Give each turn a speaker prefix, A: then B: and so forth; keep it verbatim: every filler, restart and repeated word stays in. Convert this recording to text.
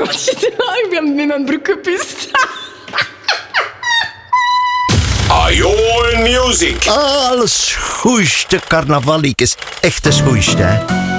A: Ik ben met mijn broek gepist.
B: Ajoy Music.
C: Alles schoeiste carnavaliekes. Echte schoeiste, hè.